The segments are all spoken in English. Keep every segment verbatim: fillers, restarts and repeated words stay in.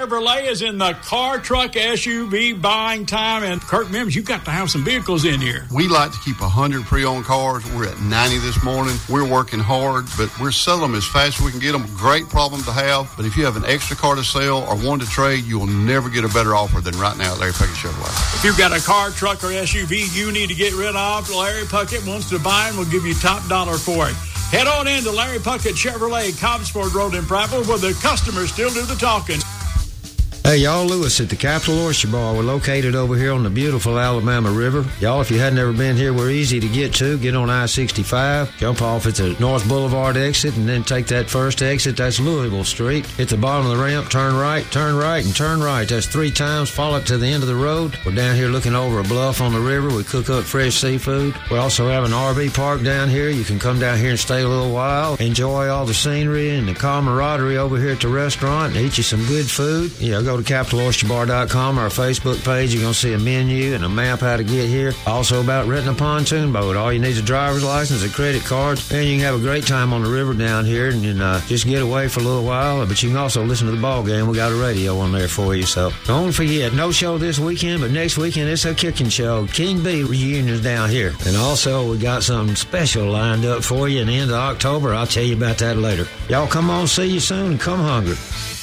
Chevrolet is in the car, truck, S U V buying time. And Kirk Mims, you've got to have some vehicles in here. We like to keep one hundred pre-owned cars. We're at ninety this morning. We're working hard, but we're selling them as fast as we can get them. Great problem to have. But if you have an extra car to sell or one to trade, you will never get a better offer than right now at Larry Puckett Chevrolet. If you've got a car, truck, or S U V you need to get rid of, Larry Puckett wants to buy and will give you top dollar for it. Head on in to Larry Puckett Chevrolet, Cobbsford Road in Prattville, where the customers still do the talking. Hey, y'all, Lewis at the Capital Oyster Bar. We're located over here on the beautiful Alabama River. Y'all, if you hadn't ever been here, we're easy to get to. Get on I sixty-five, jump off at the North Boulevard exit, and then take that first exit. That's Louisville Street. Hit the bottom of the ramp, turn right, turn right, and turn right. That's three times. Follow it to the end of the road. We're down here looking over a bluff on the river. We cook up fresh seafood. We also have an R V park down here. You can come down here and stay a little while, enjoy all the scenery and the camaraderie over here at the restaurant, and eat you some good food. You know, go to capital oyster bar dot com, our Facebook page. You're going to see a menu and a map how to get here. Also about renting a pontoon boat. All you need is a driver's license, a credit card, and you can have a great time on the river down here and, and uh, just get away for a little while. But you can also listen to the ball game. We got a radio on there for you. So don't forget, no show this weekend, but next weekend it's a kicking show. King B reunions down here. And also we got something special lined up for you in the end of October. I'll tell you about that later. Y'all come on, see you soon, and come hungry.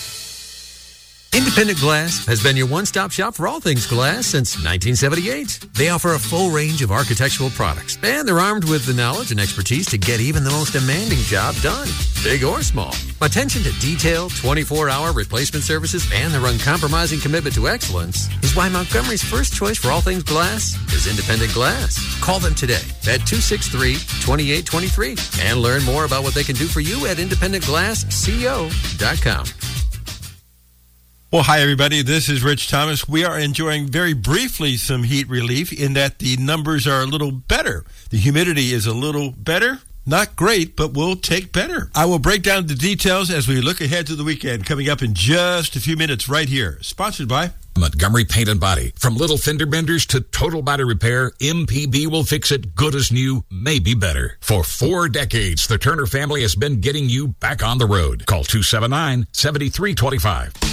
Independent Glass has been your one-stop shop for all things glass since nineteen seventy-eight. They offer a full range of architectural products, and they're armed with the knowledge and expertise to get even the most demanding job done, big or small. Attention to detail, twenty-four hour replacement services, and their uncompromising commitment to excellence is why Montgomery's first choice for all things glass is Independent Glass. Call them today at two six three, two eight two three and learn more about what they can do for you at independent glass co dot com. Well, hi, everybody. This is Rich Thomas. We are enjoying very briefly some heat relief in that the numbers are a little better. The humidity is a little better. Not great, but we'll take better. I will break down the details as we look ahead to the weekend, coming up in just a few minutes right here. Sponsored by Montgomery Paint and Body. From little fender benders to total body repair, M P B will fix it good as new, maybe better. For four decades, the Turner family has been getting you back on the road. Call two seven nine, seven three two five.